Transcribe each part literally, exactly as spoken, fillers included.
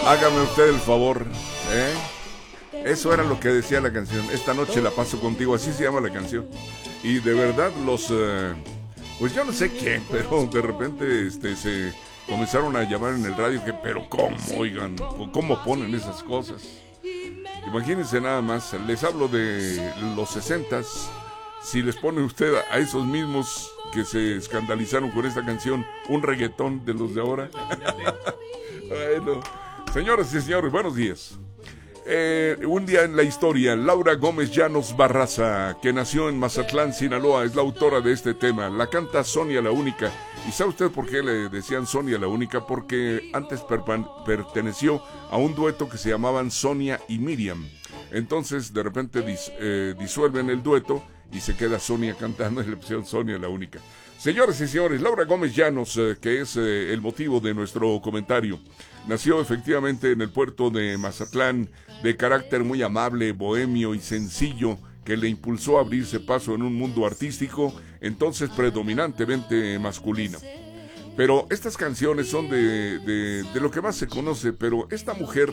Hágame usted el favor, ¿eh? Eso era lo que decía la canción. Esta noche la paso contigo, así se llama la canción. Y de verdad los, eh, pues yo no sé quién, pero de repente este, se comenzaron a llamar en el radio que, pero cómo, oigan, cómo ponen esas cosas. Imagínense nada más, les hablo de los sesentas. Si les pone usted a esos mismos que se escandalizaron con esta canción un reggaetón de los de ahora. Bueno, señoras y señores, buenos días. Eh, un día en la historia, Laura Gómez Llanos Barraza, que nació en Mazatlán, Sinaloa, es la autora de este tema. La canta Sonia la Única. ¿Y sabe usted por qué le decían Sonia la Única? Porque antes perteneció a un dueto que se llamaban Sonia y Miriam. Entonces, de repente dis, eh, disuelven el dueto y se queda Sonia cantando en la opción Sonia la Única. Señores y señores, Laura Gómez Llanos, eh, que es eh, el motivo de nuestro comentario, nació efectivamente en el puerto de Mazatlán, de carácter muy amable, bohemio y sencillo, que le impulsó a abrirse paso en un mundo artístico, entonces predominantemente masculino. Pero estas canciones son de, de, de lo que más se conoce, pero esta mujer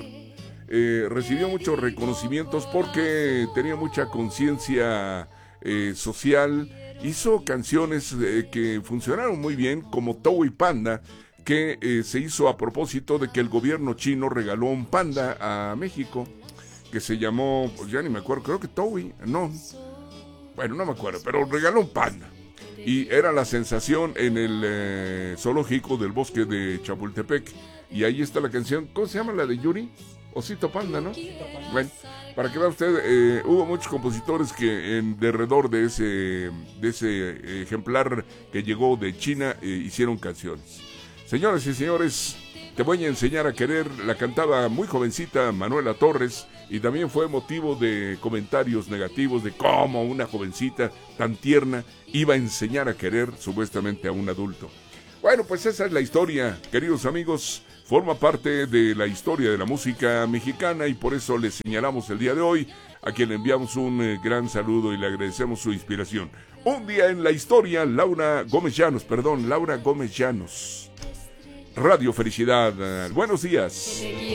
eh, recibió muchos reconocimientos porque tenía mucha conciencia eh, social. Hizo canciones eh, que funcionaron muy bien, como Towie Panda, que eh, se hizo a propósito de que el gobierno chino regaló un panda a México, que se llamó, pues ya ni me acuerdo, creo que Towie, no, bueno, no me acuerdo, pero regaló un panda. Y era la sensación en el eh, zoológico del bosque de Chapultepec. Y ahí está la canción, ¿cómo se llama la de Yuri? Osito Panda, ¿no? Bueno, para que vea usted, eh, hubo muchos compositores que en derredor de ese, de ese ejemplar que llegó de China eh, hicieron canciones. Señoras y señores, Te voy a enseñar a querer, la cantaba muy jovencita Manuela Torres, y también fue motivo de comentarios negativos de cómo una jovencita tan tierna iba a enseñar a querer supuestamente a un adulto. Bueno, pues esa es la historia, queridos amigos, forma parte de la historia de la música mexicana, y por eso le señalamos el día de hoy, a quien le enviamos un eh, gran saludo y le agradecemos su inspiración. Un día en la historia, Laura Gómez Llanos, perdón, Laura Gómez Llanos. Radio Felicidad, buenos días.